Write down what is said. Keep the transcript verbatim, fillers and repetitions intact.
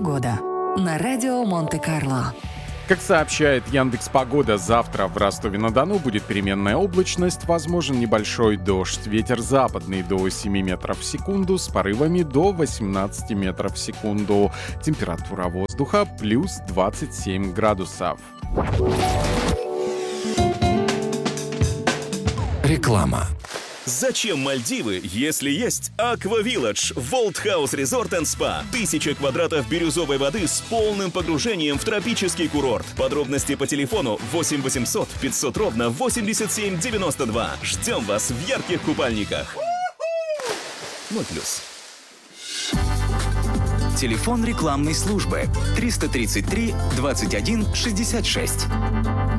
Погода на радио Монте-Карло. Как сообщает Яндекс.Погода, завтра в Ростове-на-Дону будет переменная облачность, возможен небольшой дождь. Ветер западный до семи метров в секунду с порывами до восемнадцати метров в секунду. Температура воздуха плюс двадцать семь градусов. Реклама. Зачем Мальдивы, если есть Aqua Village, World House Resort and Spa? Тысяча квадратов бирюзовой воды с полным погружением в тропический курорт. Подробности по телефону восемь восемьсот пятьсот ровно восемьдесят семь девяносто два. Ждем вас в ярких купальниках. ноль плюс. Телефон рекламной службы триста тридцать три двадцать один шестьдесят шесть.